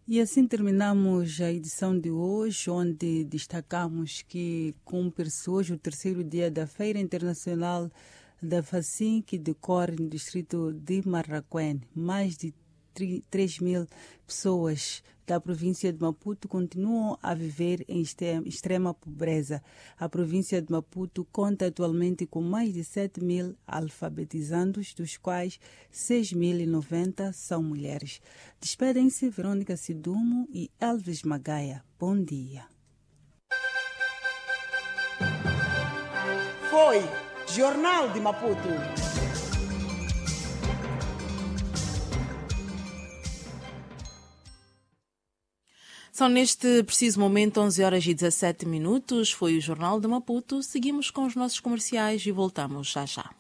E assim terminamos a edição de hoje, onde destacamos que cumpre-se hoje o terceiro dia da Feira Internacional da Facim, que decorre no distrito de Marraquém. Mais de 3 mil pessoas da província de Maputo continuam a viver em extrema pobreza. A província de Maputo conta atualmente com mais de 7 mil alfabetizandos, dos quais 6.090 são mulheres. Despedem-se Verônica Sidumo e Elvis Magaia. Bom dia. Foi Jornal de Maputo. São neste preciso momento 11h17. Foi o Jornal de Maputo. Seguimos com os nossos comerciais e voltamos já já.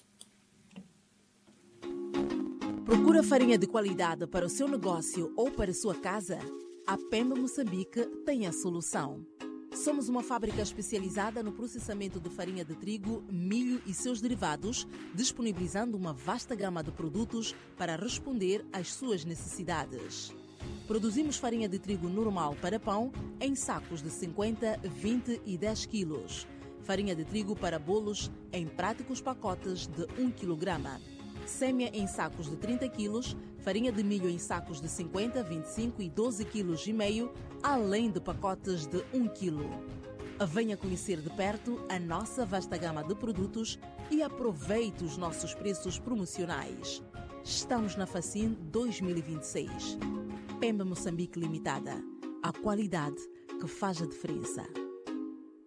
Procura farinha de qualidade para o seu negócio ou para a sua casa? A Pemba Moçambique tem a solução. Somos uma fábrica especializada no processamento de farinha de trigo, milho e seus derivados, disponibilizando uma vasta gama de produtos para responder às suas necessidades. Produzimos farinha de trigo normal para pão em sacos de 50, 20 e 10 quilos. Farinha de trigo para bolos em práticos pacotes de 1 kg. Sêmia em sacos de 30 quilos. Farinha de milho em sacos de 50, 25 e 12 quilos e meio, além de pacotes de 1 quilo. Venha conhecer de perto a nossa vasta gama de produtos e aproveite os nossos preços promocionais. Estamos na Facim 2026. Pemba Moçambique Limitada. A qualidade que faz a diferença.